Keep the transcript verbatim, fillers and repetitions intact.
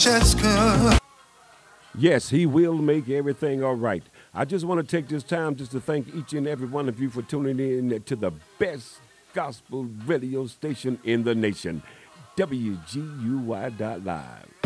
Jessica. Yes, he will make everything all right. I just want to take this time just to thank each and every one of you for tuning in to the best gospel radio station in the nation, W G U Y dot live.